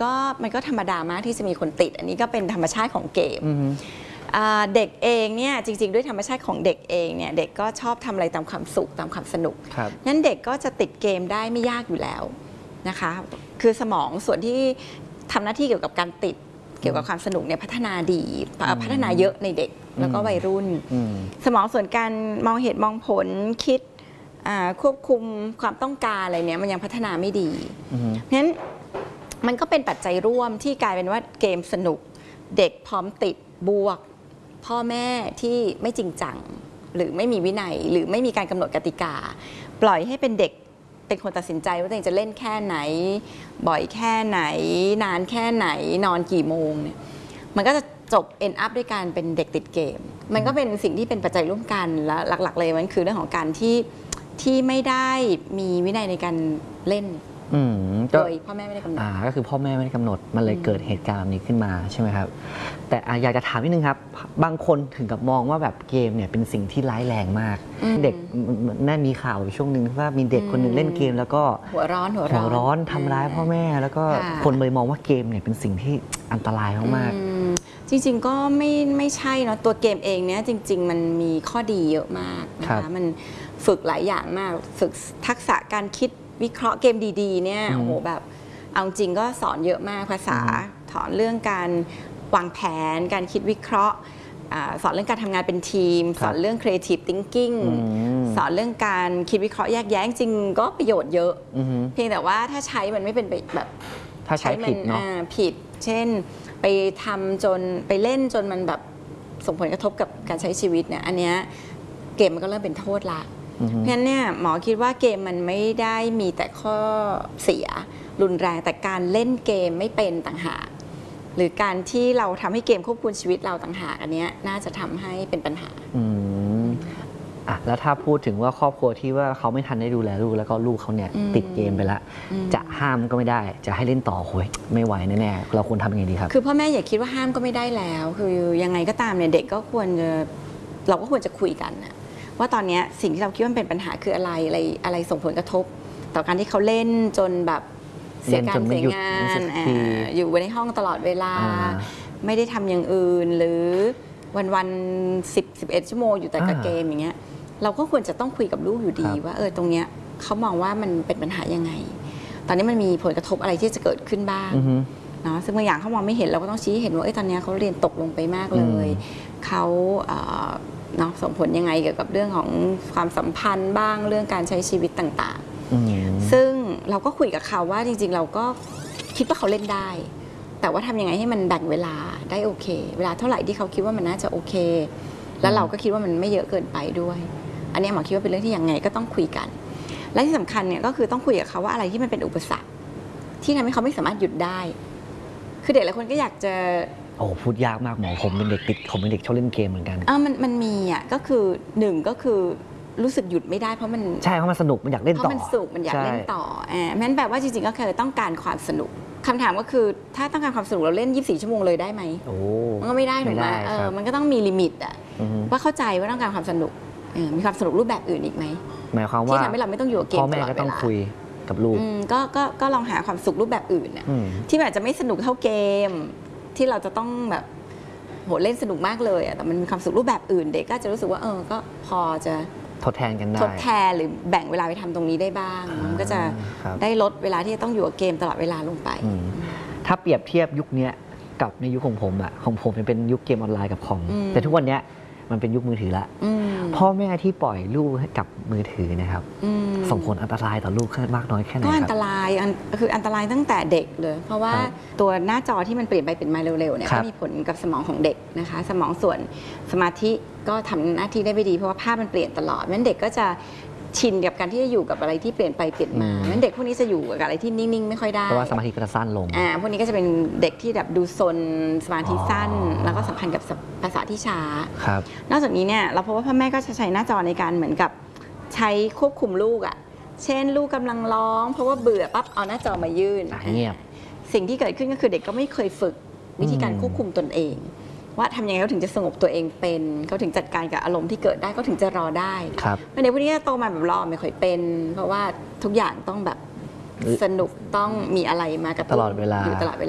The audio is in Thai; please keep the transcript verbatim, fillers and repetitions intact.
ก็มันก็ธรรมดามากที่จะมีคนติดอันนี้ก็เป็นธรรมชาติของเกมเด็กเองเนี่ยจริงๆด้วยธรรมชาติของเด็กเองเนี่ยเด็กก็ชอบทำอะไรตามความสุขตามความสนุกงั้นเด็กก็จะติดเกมได้ไม่ยากอยู่แล้วนะคะคือสมองส่วนที่ทำหน้าที่เกี่ยวกับการติดเกี่ยวกับความสนุกเนี่ยพัฒนาดีพัฒนาเยอะในเด็กแล้วก็วัยรุ่นสมองส่วนการมองเหตุมองผลคิดควบคุมความต้องการอะไรเนี่ยมันยังพัฒนาไม่ดีเพราะฉะนั้นมันก็เป็นปัจจัยร่วมที่กลายเป็นว่าเกมสนุกเด็กพร้อมติดบวกพ่อแม่ที่ไม่จริงจังหรือไม่มีวินัยหรือไม่มีการกำหนดกติกาปล่อยให้เป็นเด็กเป็นคนตัดสินใจว่าตัวเองจะเล่นแค่ไหนบ่อยแค่ไหนนานแค่ไหนนอนกี่โมงเนี่ยมันก็จะจบ end up ด้วยการเป็นเด็กติดเกมมันก็เป็นสิ่งที่เป็นปัจจัยร่วมกันและหลักๆเลยมันคือเรื่องของการที่ที่ไม่ได้มีวินัยในการเล่นโดยพ่อแม่ไม่ได้กำหนดอ่าก็คือพ่อแม่ไม่ได้กำหนดมันเลยเกิดเหตุการณ์นี้ขึ้นมาใช่ไหมครับแต่อยากจะถามนิดนึงครับบางคนถึงกับมองว่าแบบเกมเนี่ยเป็นสิ่งที่ร้ายแรงมากเด็กน่ามีข่าวช่วงหนึ่งว่ามีเด็กคนหนึ่งเล่นเกมแล้วก็หัวร้อนหัวร้อนร้อนทำร้ายพ่อแม่แล้วก็คนเลยมองว่าเกมเนี่ยเป็นสิ่งที่อันตรายมากๆจริงๆก็ไม่ไม่ใช่เนาะตัวเกมเองเนี่ยจริงๆมันมีข้อดีเยอะมากนะคะมันฝึกหลายอย่างมากฝึกทักษะการคิดวิเคราะห์เกมดีๆเนี่ยโอ้โหแบบเอาจริงก็สอนเยอะมากภาษาสอนเรื่องการวางแผนการคิดวิเคราะห์สอนเรื่องการทำงานเป็นทีมสอนเรื่อง creative thinking สอนเรื่องการคิดวิเคราะห์แยกแยะจริงก็ประโยชน์เยอะเพียงแต่ว่าถ้าใช้มันไม่เป็นแบบถ้าใช้ผิดเนาะผิดเช่นไปทำจนไปเล่นจนมันแบบส่งผลกระทบกับการใช้ชีวิตเนี่ยอันเนี้ยเกมมันก็เริ่มเป็นโทษละเพราะฉะนั้นเนี่ยหมอคิดว่าเกมมันไม่ได้มีแต่ข้อเสียรุนแรงแต่การเล่นเกมไม่เป็นต่างหากหรือการที่เราทำให้เกมควบคุมชีวิตเราต่างหากอันนี้น่าจะทำให้เป็นปัญหาอืมอ่ะแล้วถ้าพูดถึงว่าครอบครัวที่ว่าเขาไม่ทันได้ดูแลลูกแล้วก็ลูกเขาเนี่ยติดเกมไปละจะห้ามก็ไม่ได้จะให้เล่นต่อโอยไม่ไหวแน่ๆเราควรทำยังไงดีครับคือพ่อแม่อย่าคิดว่าห้ามก็ไม่ได้แล้วคือยังไงก็ตามเนี่ยเด็กก็ควรจะเราก็ควรจะคุยกันนะว่าตอนนี้สิ่งที่เราคิดว่าเป็นปัญหาคืออะไรอะไรอะไรส่งผลกระทบต่อการที่เขาเล่นจนแบบเสียการเสียงานอยู่ในห้องตลอดเวลาไม่ได้ทำอย่างอื่นหรือวันวันสิบสิบเอ็ดชั่วโมงอยู่แต่กับเกมอย่างเงี้ยเราก็ควรจะต้องคุยกับลูกอยู่ดีว่าเออตรงเนี้ยเขามองว่ามันเป็นปัญหายังไงตอนนี้มันมีผลกระทบอะไรที่จะเกิดขึ้นบ้างเนาะซึ่งบางอย่างเขามองไม่เห็นเราก็ต้องชี้เห็นว่าเออตอนนี้เขาเรียนตกลงไปมากเลยเขาเนาะส่งผลยังไงเกี่ยวกับเรื่องของความสัมพันธ์บ้างเรื่องการใช้ชีวิตต่างๆซึ่งเราก็คุยกับเขาว่าจริงๆเราก็คิดว่าเขาเล่นได้แต่ว่าทำยังไงให้มันแบ่งเวลาได้โอเคเวลาเท่าไหร่ที่เขาคิดว่ามันน่าจะโอเคแล้วเราก็คิดว่ามันไม่เยอะเกินไปด้วยอันนี้หมอคิดว่าเป็นเรื่องที่ยังไงก็ต้องคุยกันและที่สำคัญเนี่ยก็คือต้องคุยกับเขาว่าอะไรที่มันเป็นอุปสรรคที่ทำให้เขาไม่สามารถหยุดได้คือเด็กหลายคนก็อยากจะโอ้พูดยากมากหมอผมเป็นเด็กติดผมเป็นเด็กชอบเล่นเกมเหมือนกันอ่ามันมันมีอ่ะก็คือหนึ่งก็คือรู้สึกหยุดไม่ได้เพราะมันใช่เพราะมันสนุกมันอยากเล่นต่อเพราะมันสุขมันอยากเล่นต่ออ่าเพราะฉะนั้นแปลว่าจริงๆก็คือต้องการความสนุกคำถามก็คือถ้าต้องการความสนุกเราเล่นยี่สิบสี่ชั่วโมงเลยได้ไหมโอ้มันก็ไม่ได้ถูกไหมเออมันก็ต้องมีลิมิตอ่ะว่าเข้าใจว่าต้องการความสนุกมีความสนุกรูปแบบอื่นอีกไหมหมายความว่าที่ทำให้เราไม่ต้องอยู่กับเกมตลอดเวลาพ่อแม่ก็ต้องคุยกับลูกก็ก็ก็ลองหาความสุขรูปแบบอื่นน่ะที่อาจจะไม่สนุกเท่าเกมที่เราจะต้องแบบโหเล่นสนุกมากเลยอ่ะแต่มันมีความสุขรูปแบบอื่นเด็กก็จะรู้สึกว่าเออก็พอจะทดแทนกันได้ทดแทนหรือแบ่งเวลาไปทำตรงนี้ได้บ้างมันก็จะได้ลดเวลาที่จะต้องอยู่กับเกมตลอดเวลาลงไปถ้าเปรียบเทียบยุคนี้กับในยุคของผมอะของผมเป็นยุคเกมออนไลน์กับคอมแต่ทุกวันนี้มันเป็นยุคมือถือละพ่อแม่ที่ปล่อยลูกให้กับมือถือนะครับส่งผลอันตรายต่อลูกมากน้อยแค่ไหนครับก็อันตรายคืออันตรายตั้งแต่เด็กเลยเพราะว่าตัวหน้าจอที่มันเปลี่ยนไปเปลี่ยนมาเร็วๆเนี่ยก็มีผลกับสมองของเด็กนะคะสมองส่วนสมาธิก็ทำหน้าที่ได้ไม่ดีเพราะว่าภาพมันเปลี่ยนตลอดนั้นเด็กก็จะชินกับการที่จะอยู่กับอะไรที่เปลี่ยนไปเปลี่ยนมานั้นเด็กพวกนี้จะอยู่กับอะไรที่นิ่งๆไม่ค่อยได้เพราะว่าสมาธิก็จะสั้นลงอ่าพวกนี้ก็จะเป็นเด็กที่แบบดูซนสมาธิสั้นแล้วก็สัมพันธ์กับภาษาที่ช้าครับนอกจากนี้เนี่ยเราพบว่าพ่อแม่ก็จะใช้หน้าจอในการเหมือนกับใช้ควบคุมลูกอ่ะเช่นลูกกำลังร้องเพราะว่าเบื่อปั๊บเอาหน้าจอมายื่นเงียบสิ่งที่เกิดขึ้นก็คือเด็กก็ไม่เคยฝึกวิธีการควบคุมตนเองว่าทำยังไงเขาถึงจะสงบตัวเองเป็นเขาถึงจัดการกับอารมณ์ที่เกิดได้เขาถึงจะรอได้ในเด็กพวกนี้โตมาแบบรอไม่ค่อยเป็นเพราะว่าทุกอย่างต้องแบบสนุกต้องมีอะไรมากับตลอดเวลาอยู่ตลอดเวลา